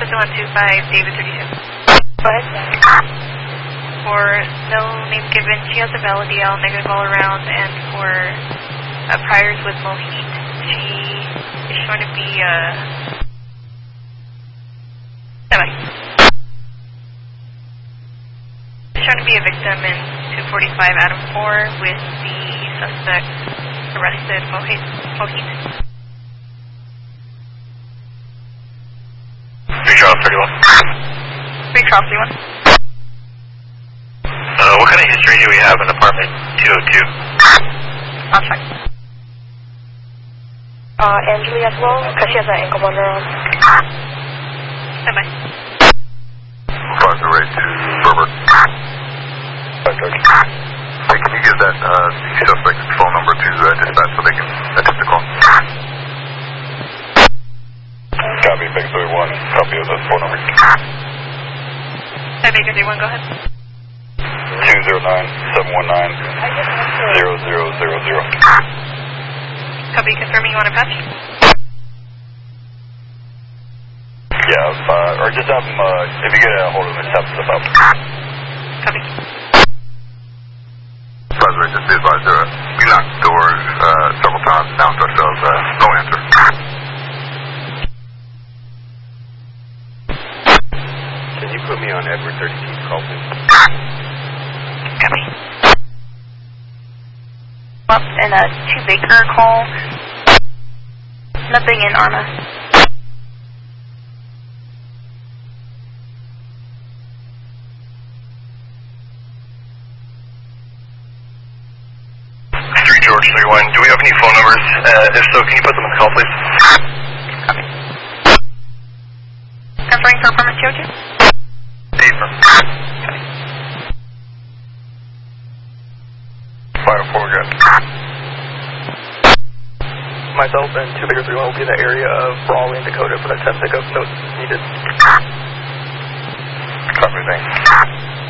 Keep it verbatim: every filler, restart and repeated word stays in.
Delta one two five, David thirty-two. Go ahead. For no name given, she has a valid D L, negative all around, and for uh, priors with Mohit, she is showing to be, uh... Bye-bye. She's showing to be a victim in two forty-five Adam four with the suspect arrested, Mohit. Mohit. three Charles thirty-one. three Charles thirty-one. Uh, what kind of history do we have in apartment two oh two? I'll check. Uh, Angeli as well, because she has an ankle monitor on. Bye-bye. Five zero eight two, Berber. five thirty. Hey, can you give that, uh, suspect's phone number to, uh, dispatch so they can attempt the call? Copy, Baker thirty-one. Copy of the phone number. Hi, Baker thirty-one, go ahead. two zero nine, seven one nine, zero zero zero zero. Copy, confirming you want to patch? Yeah, uh, or just have them, uh, if you get a hold of them, just have them step up. Copy. President, just be advised, uh, we knocked doors, uh, several times, announced ourselves, uh, no answer. Can you put me on Edward thirty-two call, please? Copy. Up and a two Baker call. Nothing in Arma. three George thirty-one, do we have any phone numbers? Uh, if so, can you put them on the call, please? Copy. Confirming for apartment two oh two? Affirm. five oh four, good. Myself and two Baker thirty-one will be in the area of Raleigh and Dakota for that test pickup. Notes needed. Copy, thanks.